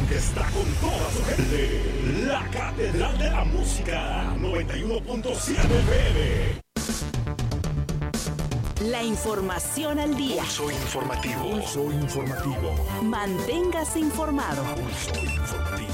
que está con toda su gente. La Catedral de la Música, 91.7 FM. La información al día. Pulso informativo. Pulso informativo. Manténgase informado. Pulso informativo.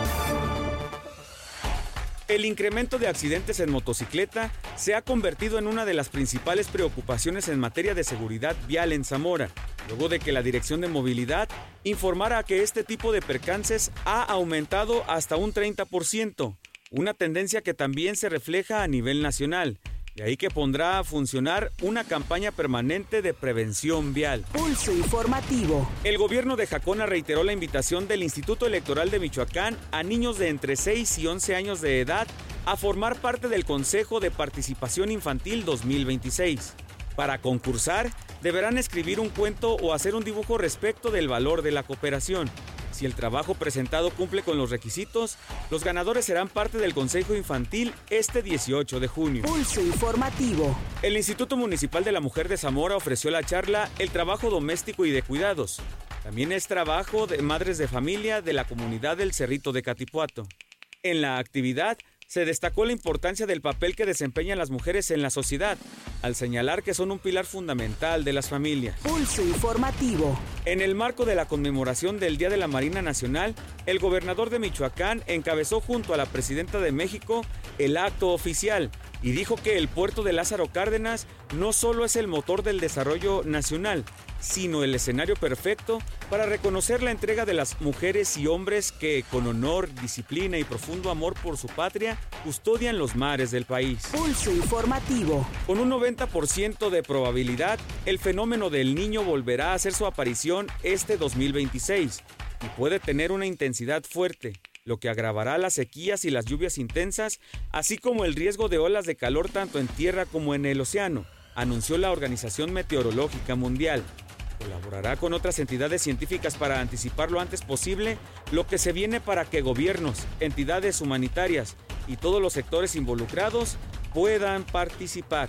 El incremento de accidentes en motocicleta se ha convertido en una de las principales preocupaciones en materia de seguridad vial en Zamora, luego de que la Dirección de Movilidad informara que este tipo de percances ha aumentado hasta un 30%, una tendencia que también se refleja a nivel nacional. De ahí que pondrá a funcionar una campaña permanente de prevención vial. Pulso informativo. El gobierno de Jacona reiteró la invitación del Instituto Electoral de Michoacán a niños de entre 6 y 11 años de edad a formar parte del Consejo de Participación Infantil 2026. Para concursar, deberán escribir un cuento o hacer un dibujo respecto del valor de la cooperación. Si el trabajo presentado cumple con los requisitos, los ganadores serán parte del Consejo Infantil este 18 de junio. Pulso informativo. El Instituto Municipal de la Mujer de Zamora ofreció la charla El trabajo doméstico y de cuidados. También es trabajo de madres de familia de la comunidad del Cerrito de Catipuato. En la actividad se destacó la importancia del papel que desempeñan las mujeres en la sociedad, al señalar que son un pilar fundamental de las familias. Pulso informativo. En el marco de la conmemoración del Día de la Marina Nacional, el gobernador de Michoacán encabezó junto a la presidenta de México el acto oficial y dijo que el puerto de Lázaro Cárdenas no solo es el motor del desarrollo nacional, sino el escenario perfecto para reconocer la entrega de las mujeres y hombres que, con honor, disciplina y profundo amor por su patria, custodian los mares del país. Pulso informativo. Con un 90% de probabilidad, el fenómeno del Niño volverá a hacer su aparición este 2026 y puede tener una intensidad fuerte, lo que agravará las sequías y las lluvias intensas, así como el riesgo de olas de calor tanto en tierra como en el océano, anunció la Organización Meteorológica Mundial. Colaborará con otras entidades científicas para anticipar lo antes posible lo que se viene para que gobiernos, entidades humanitarias y todos los sectores involucrados puedan participar.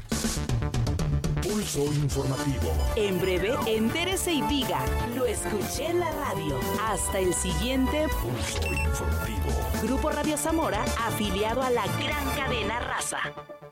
Pulso informativo. En breve, entérese y diga, lo escuché en la radio. Hasta el siguiente Pulso informativo. Grupo Radio Zamora, afiliado a la gran cadena Raza.